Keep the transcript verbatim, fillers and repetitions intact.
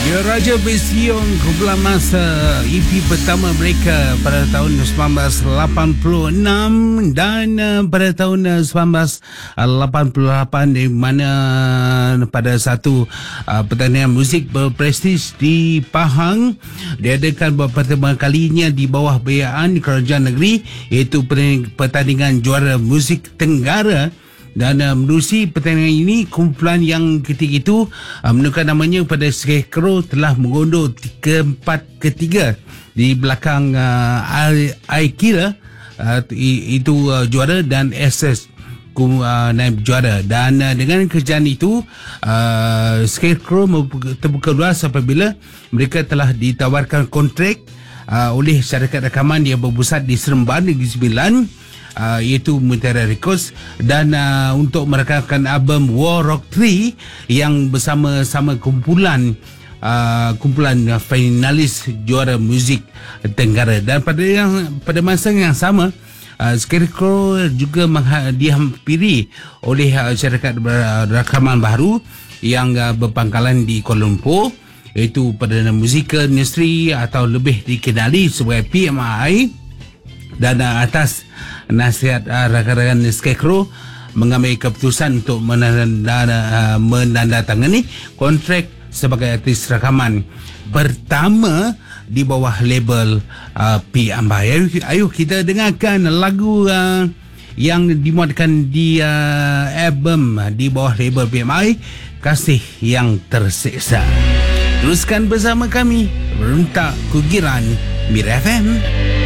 Ya, Raja Besiong kumpulan masa E P pertama mereka pada tahun seribu sembilan ratus lapan puluh enam dan uh, pada tahun uh, seribu sembilan ratus lapan puluh lapan, di mana pada satu uh, pertandingan muzik berprestij di Pahang diadakan buat pertama kalinya di bawah biayaan kerajaan negeri, iaitu pertandingan juara muzik Tenggara. Dan uh, menerusi pertandingan ini, kumpulan yang ketiga itu uh, menukar namanya pada Scarecrow telah mengundur keempat ketiga di belakang uh, Aikira uh, itu uh, juara dan S S uh, naib juara. Dan uh, dengan kerjaan itu uh, Scarecrow terbuka luas apabila mereka telah ditawarkan kontrak uh, oleh syarikat rakaman yang berpusat di Seremban Negeri Sembilan, Uh, iaitu Mutiara Records, dan uh, untuk merakamkan album War Rock tiga yang bersama-sama kumpulan uh, kumpulan uh, finalis juara muzik Tenggara. Dan pada yang pada masa yang sama, uh, Scarecrow juga mengha- dihampiri oleh uh, syarikat rakaman baru yang uh, berpangkalan di Kuala Lumpur, iaitu Perdana Musical Industry atau lebih dikenali sebagai P M I. Dan uh, atas nasihat uh, rakan-rakan Scarecrow mengambil keputusan untuk menanda, uh, menandatangani kontrak sebagai artis rakaman pertama di bawah label uh, P M I. Ayo, ayo kita dengarkan lagu uh, yang dimuatkan di uh, album di bawah label P M I, Kasih Yang Tersiksa. Teruskan bersama kami, Rentak Kugiran Mira F M.